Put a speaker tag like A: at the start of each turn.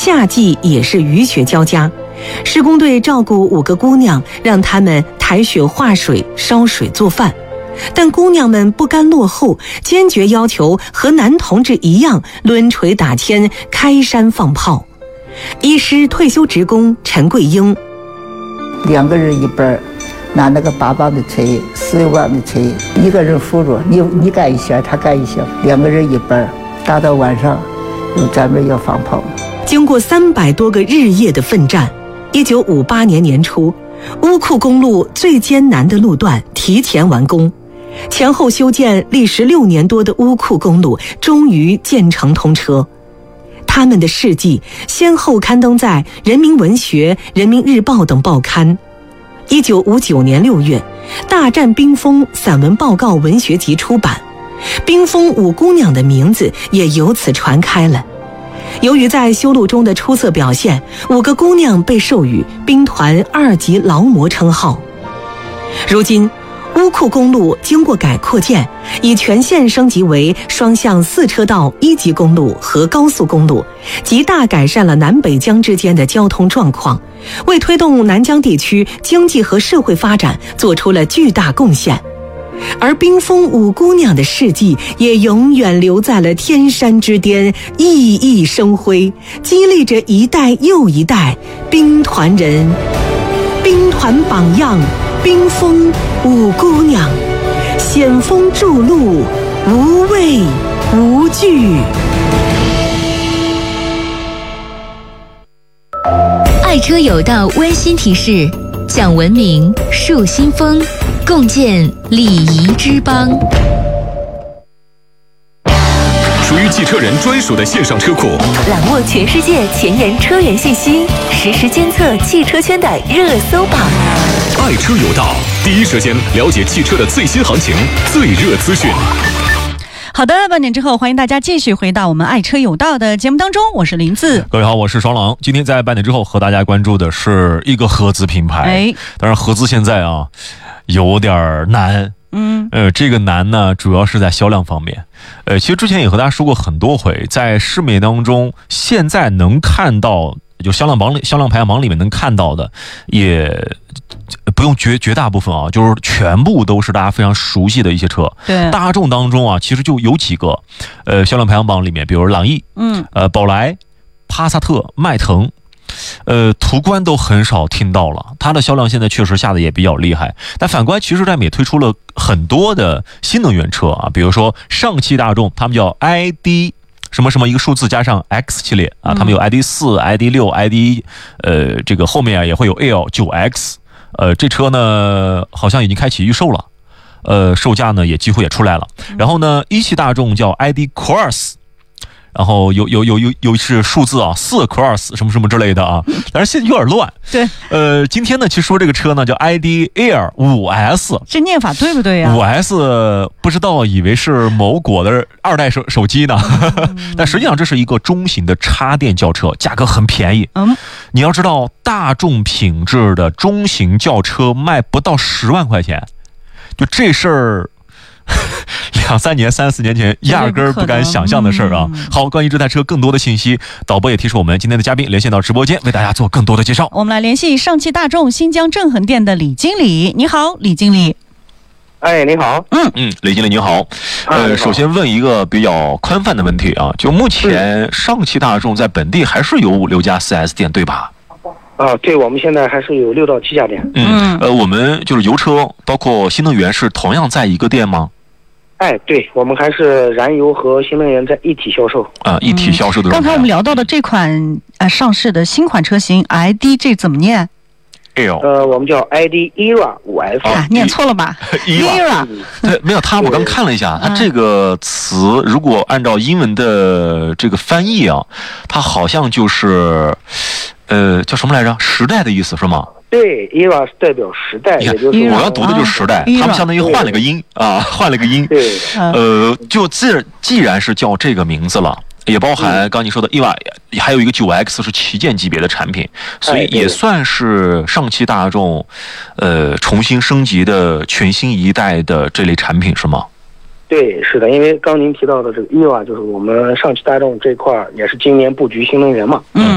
A: 夏季也是雨雪交加。施工队照顾5个姑娘，让她们抬雪化水、烧水做饭。但姑娘们不甘落后，坚决要求和男同志一样抡锤打铅、开山放炮。一师退休职工陈桂英
B: ，2个人一边拿那个8磅的锤、16磅的锤，一个人扶着，你干一下，他干一下，2个人一边，打到晚上，又咱们要放炮。
A: 经过300多个日夜的奋战，1958年年初，乌库公路最艰难的路段提前完工。前后修建历时6年多的乌库公路终于建成通车，他们的事迹先后刊登在《人民文学》《人民日报》等报刊。1959年6月，《大战冰封》散文报告文学集出版，冰封5姑娘的名字也由此传开了。由于在修路中的出色表现，5个姑娘被授予兵团2级劳模称号。如今乌库公路经过改扩建，已全线升级为双向4车道1级公路和高速公路，极大改善了南北疆之间的交通状况，为推动南疆地区经济和社会发展做出了巨大贡献。而冰封5姑娘的事迹也永远留在了天山之巅，熠熠生辉，激励着一代又一代兵团人。兵团榜样，冰封5姑娘，险峰筑路，无畏无惧。
C: 爱车有道温馨提示：讲文明，树新风，共建礼仪之邦。
D: 属于汽车人专属的线上车库，
E: 揽握全世界前沿车源信息，实时监测汽车圈的热搜榜。
D: 爱车有道，第一时间了解汽车的最新行情、最热资讯。
F: 好的，半点之后，欢迎大家继续回到我们爱车有道的节目当中，我是林子。
G: 各位好，我是双朗。今天在半点之后和大家关注的是一个合资品牌。当然合资现在啊有点难。这个难呢，主要是在销量方面。其实之前也和大家说过很多回，在市面当中，现在能看到，就销量排行榜里面能看到的，也不用绝大部分啊，就是全部都是大家非常熟悉的一些车。
F: 对，
G: 大众当中啊，其实就有几个，销量排行榜里面，比如朗逸，宝来、帕萨特、迈腾。途观都很少听到了，它的销量现在确实下的也比较厉害。但反观，其实他们也推出了很多的新能源车啊，比如说上汽大众，他们叫 ID 什么什么一个数字加上 X 系列啊，他们有 ID4、ID6、ID 这个后面啊也会有 L9X，这车呢好像已经开启预售了，售价呢也几乎也出来了。然后呢，一汽大众叫 ID Cross。然后有是数字啊，4 cross 什么什么之类的啊，但是现在有点乱。
F: 对，
G: 今天呢，其实说这个车呢叫 ID Air 5S，
F: 这念法对不对呀
G: ？5S 不知道，以为是某国的2代手机呢，但实际上这是一个中型的插电轿车，价格很便宜。你要知道，大众品质的中型轿车卖不到10万块钱，就这事儿。2、3年、3、4年前压根儿不敢想象的事儿啊！好，关于这台车更多的信息，导播也提示我们今天的嘉宾连线到直播间，为大家做更多的介绍。
F: 我们来联系上汽大众新疆正恒店的李经理。你好，李经理。
H: 你好。
G: 李经理您好。首先问一个比较宽泛的问题啊，就目前上汽大众在本地还是有6家 4S 店，对吧？
H: 对，我们现在还是有6到7家店。
G: 我们就是油车，包括新能源是同样在一个店吗？
H: 对，我们还是燃油和新能源在一体销售。
G: 一体销售的。
F: 刚才我们聊到的这款上市的新款车型 ID， 这怎么念？
H: 我们叫 ID Era 5S。
F: 念错了吧？Era。
G: 对，没有它，我刚看了一下，它这个词如果按照英文的这个翻译啊，它好像就是叫什么来着？时代的意思是吗？
H: 对 ，era 是代表时代，也就是
G: 我要读的就是时代，他们相当于换了个音啊，换了个音。
H: 对，
G: 就既然是叫这个名字了，也包含刚你说的 EVA， 还有一个9X 是旗舰级别的产品，所以也算是上汽大众重新升级的全新一代的这类产品，是吗？
H: 对，是的，因为刚您提到的这个 EVA， 就是我们上汽大众这块也是今年布局新能源嘛。